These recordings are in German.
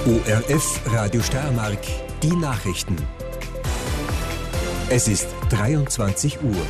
ORF Radio Steiermark, die Nachrichten. Es ist 23 Uhr.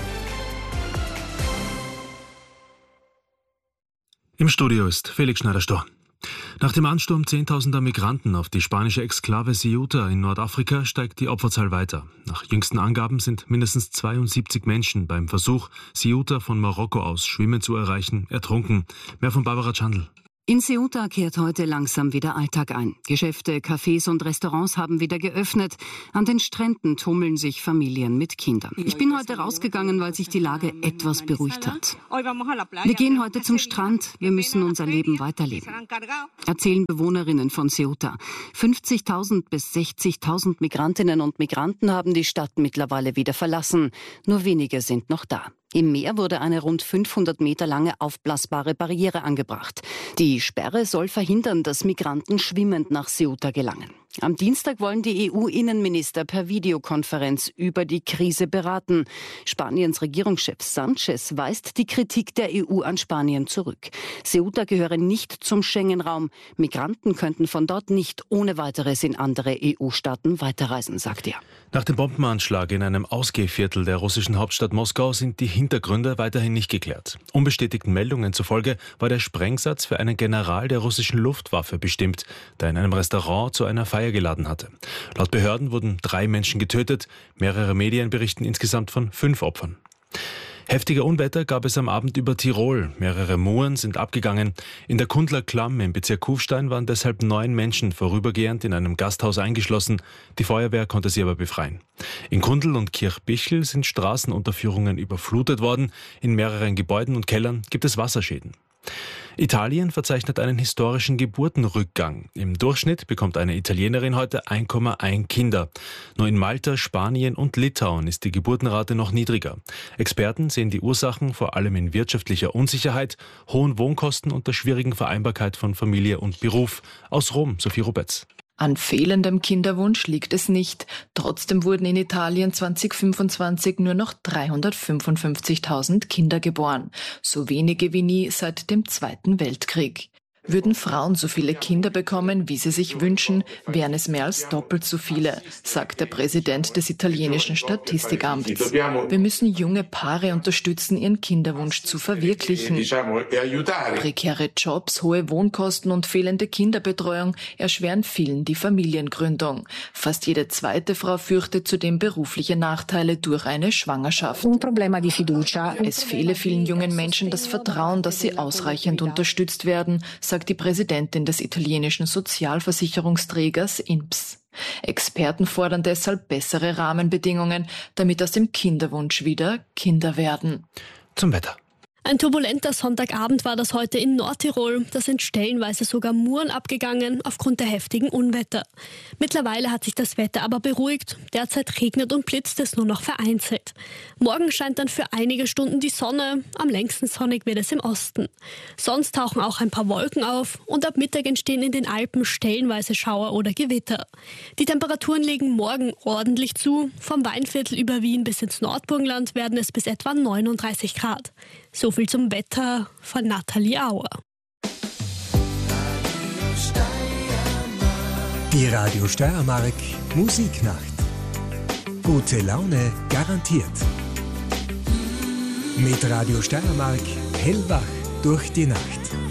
Im Studio ist Felix Schneider-Storr. Nach dem Ansturm zehntausender Migranten auf die spanische Exklave Ceuta in Nordafrika steigt die Opferzahl weiter. Nach jüngsten Angaben sind mindestens 72 Menschen beim Versuch, Ceuta von Marokko aus schwimmend zu erreichen, ertrunken. Mehr von Barbara Chandl. In Ceuta kehrt heute langsam wieder Alltag ein. Geschäfte, Cafés und Restaurants haben wieder geöffnet. An den Stränden tummeln sich Familien mit Kindern. Ich bin heute rausgegangen, weil sich die Lage etwas beruhigt hat. Wir gehen heute zum Strand. Wir müssen unser Leben weiterleben, erzählen Bewohnerinnen von Ceuta. 50.000 bis 60.000 Migrantinnen und Migranten haben die Stadt mittlerweile wieder verlassen. Nur wenige sind noch da. Im Meer wurde eine rund 500 Meter lange aufblasbare Barriere angebracht. Die Sperre soll verhindern, dass Migranten schwimmend nach Ceuta gelangen. Am Dienstag wollen die EU-Innenminister per Videokonferenz über die Krise beraten. Spaniens Regierungschef Sánchez weist die Kritik der EU an Spanien zurück. Ceuta gehöre nicht zum Schengen-Raum. Migranten könnten von dort nicht ohne weiteres in andere EU-Staaten weiterreisen, sagt er. Nach dem Bombenanschlag in einem Ausgehviertel der russischen Hauptstadt Moskau sind die Hintergründe weiterhin nicht geklärt. Unbestätigten Meldungen zufolge war der Sprengsatz für einen General der russischen Luftwaffe bestimmt, der in einem Restaurant zu einer Feier geladen hatte. Laut Behörden wurden 3 Menschen getötet. Mehrere Medien berichten insgesamt von 5 Opfern. Heftige Unwetter gab es am Abend über Tirol. Mehrere Muren sind abgegangen. In der Kundler Klamm im Bezirk Kufstein waren deshalb 9 Menschen vorübergehend in einem Gasthaus eingeschlossen. Die Feuerwehr konnte sie aber befreien. In Kundl und Kirchbichel sind Straßenunterführungen überflutet worden. In mehreren Gebäuden und Kellern gibt es Wasserschäden. Italien verzeichnet einen historischen Geburtenrückgang. Im Durchschnitt bekommt eine Italienerin heute 1,1 Kinder. Nur in Malta, Spanien und Litauen ist die Geburtenrate noch niedriger. Experten sehen die Ursachen vor allem in wirtschaftlicher Unsicherheit, hohen Wohnkosten und der schwierigen Vereinbarkeit von Familie und Beruf. Aus Rom, Sophie Rubetz. An fehlendem Kinderwunsch liegt es nicht. Trotzdem wurden in Italien 2025 nur noch 355.000 Kinder geboren. So wenige wie nie seit dem Zweiten Weltkrieg. Würden Frauen so viele Kinder bekommen, wie sie sich wünschen, wären es mehr als doppelt so viele, sagt der Präsident des italienischen Statistikamts. Wir müssen junge Paare unterstützen, ihren Kinderwunsch zu verwirklichen. Prekäre Jobs, hohe Wohnkosten und fehlende Kinderbetreuung erschweren vielen die Familiengründung. Fast jede zweite Frau fürchtet zudem berufliche Nachteile durch eine Schwangerschaft. Es fehle vielen jungen Menschen das Vertrauen, dass sie ausreichend unterstützt werden, sagt die Präsidentin des italienischen Sozialversicherungsträgers INPS. Experten fordern deshalb bessere Rahmenbedingungen, damit aus dem Kinderwunsch wieder Kinder werden. Zum Wetter. Ein turbulenter Sonntagabend war das heute in Nordtirol. Da sind stellenweise sogar Muren abgegangen aufgrund der heftigen Unwetter. Mittlerweile hat sich das Wetter aber beruhigt. Derzeit regnet und blitzt es nur noch vereinzelt. Morgen scheint dann für einige Stunden die Sonne. Am längsten sonnig wird es im Osten. Sonst tauchen auch ein paar Wolken auf und ab Mittag entstehen in den Alpen stellenweise Schauer oder Gewitter. Die Temperaturen legen morgen ordentlich zu. Vom Weinviertel über Wien bis ins Nordburgenland werden es bis etwa 39 Grad. So viel zum Wetter von Nathalie Auer. Die Radio Steiermark Musiknacht. Gute Laune garantiert. Mit Radio Steiermark hellwach durch die Nacht.